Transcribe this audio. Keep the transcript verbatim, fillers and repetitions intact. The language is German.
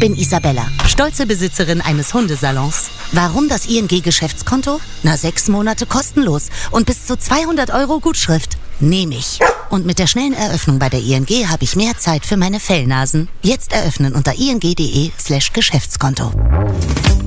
bin Isabella, stolze Besitzerin eines Hundesalons. Warum das I N G-Geschäftskonto? Na, sechs Monate kostenlos und bis zu zweihundert Euro Gutschrift. Nehme ich. Und mit der schnellen Eröffnung bei der I N G habe ich mehr Zeit für meine Fellnasen. Jetzt eröffnen unter ing.de slash Geschäftskonto.